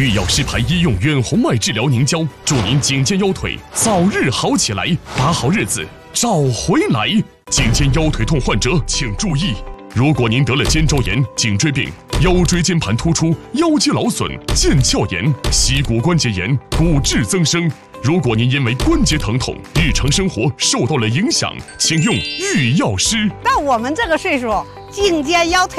御药师牌医用远红外治疗凝胶，祝您颈肩腰腿早日好起来，把好日子找回来。颈肩腰腿痛患者请注意，如果您得了肩周炎、颈椎病、腰椎间盘突出、腰肌劳损、腱鞘炎、膝骨关节炎、骨质增生，如果您因为关节疼痛，日常生活受到了影响，请用御药师。 到我们这个岁数，颈肩腰腿